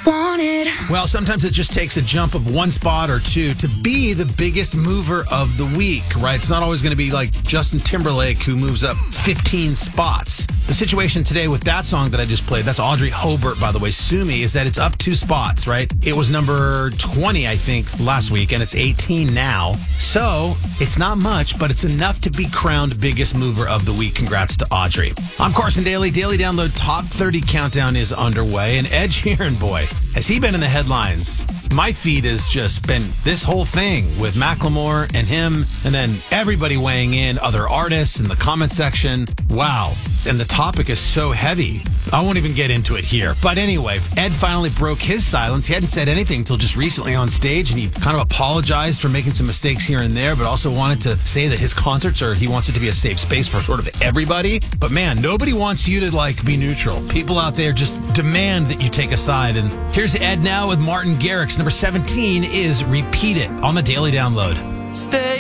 wanted. Well, sometimes it just takes a jump of one spot or two to be the biggest mover of the week, right? It's not always going to be like Justin Timberlake who moves up 15 spots. The situation today with that song that I just played, that's Audrey Hobart, by the way, Sue Me, is that it's up 2 spots, right? It was number 20, I think, last week, and it's 18 now. So it's not much, but it's enough to be crowned biggest mover of the week. Congrats to Audrey. I'm Carson Daly. Daily Download Top 30 Countdown is underway, and Ed Sheeran, boy, has he been in the headlines? My feed has just been this whole thing with Macklemore and him, and then everybody weighing in, other artists in the comment section. Wow. And the topic is so heavy. I won't even get into it here. But anyway, Ed finally broke his silence. He hadn't said anything until just recently on stage, and he kind of apologized for making some mistakes here and there, but also wanted to say that his concerts he wants it to be a safe space for sort of everybody. But man, nobody wants you to be neutral. People out there just demand that you take a side. And here's Ed now with Martin Garrix. Number 17 is Repeat It on the Daily Download. Stay